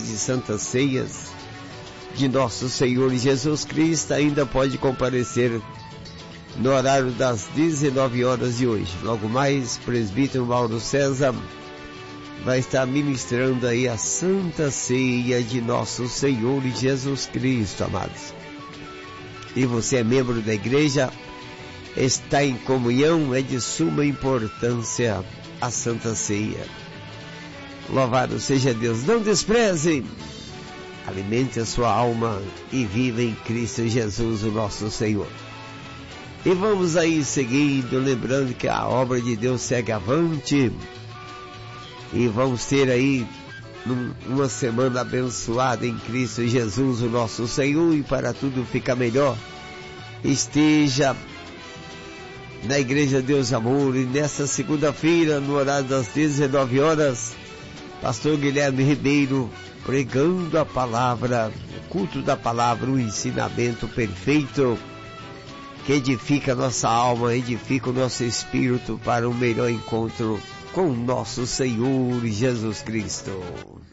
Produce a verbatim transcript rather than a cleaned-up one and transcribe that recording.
de Santas Ceias de Nosso Senhor Jesus Cristo, ainda pode comparecer no horário das dezenove horas de hoje. Logo mais, presbítero Mauro César vai estar ministrando aí a Santa Ceia de Nosso Senhor Jesus Cristo, amados. E você é membro da igreja, está em comunhão, é de suma importância a Santa Ceia. Louvado seja Deus. Não despreze, alimente a sua alma e viva em Cristo Jesus, o nosso Senhor. E vamos aí seguindo, lembrando que a obra de Deus segue avante. E vamos ter aí num, uma semana abençoada em Cristo Jesus, o nosso Senhor. E para tudo ficar melhor, esteja na Igreja Deus Amor. E nessa segunda-feira, no horário das dezenove horas, Pastor Guilherme Ribeiro pregando a palavra, o culto da palavra, o ensinamento perfeito que edifica a nossa alma, edifica o nosso espírito para um melhor encontro com o nosso Senhor Jesus Cristo.